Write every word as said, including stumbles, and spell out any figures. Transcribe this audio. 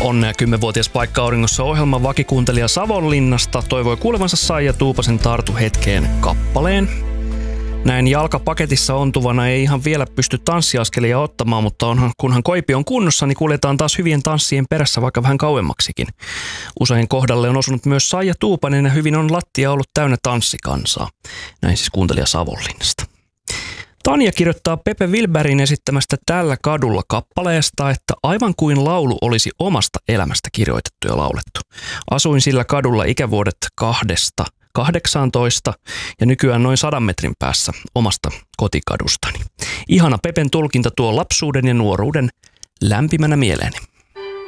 Onnea kymmenvuotias paikka auringossa -ohjelman vakikuuntelija Savonlinnasta toivoi kuulevansa Saija Tuupasen Tartu hetkeen -kappaleen. Näin jalkapaketissa ontuvana ei ihan vielä pysty tanssiaskelia ottamaan, mutta onhan, kunhan koipi on kunnossa, niin kuljetaan taas hyvien tanssien perässä vaikka vähän kauemmaksikin. Usein kohdalle on osunut myös Saija Tuupanen ja hyvin on lattia ollut täynnä tanssikansaa. Näin siis kuuntelija Savonlinnasta. Tanja kirjoittaa Pepe Wilbergin esittämästä Tällä kadulla -kappaleesta, että aivan kuin laulu olisi omasta elämästä kirjoitettu ja laulettu. Asuin sillä kadulla ikävuodet kahdesta kahdeksantoista ja nykyään noin sadan metrin päässä omasta kotikadustani. Ihana Pepen tulkinta tuo lapsuuden ja nuoruuden lämpimänä mieleeni.